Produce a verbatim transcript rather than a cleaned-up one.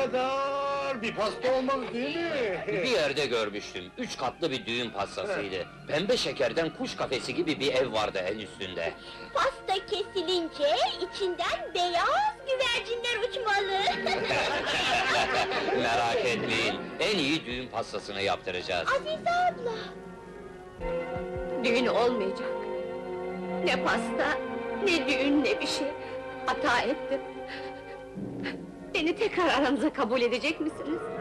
kadar bir pasta olmaz değil mi? Bir yerde görmüştüm, üç katlı bir düğün pastasıydı. Pembe şekerden kuş kafesi gibi bir ev vardı en üstünde. Pasta kesilince içinden beyaz güvercinler uçmalı. Merak etmeyin, en iyi düğün pastasını yaptıracağız. Azize abla! Düğün olmayacak. Ne pasta, ne düğün, ne bir şey. Hata ettim. Beni tekrar aranıza kabul edecek misiniz?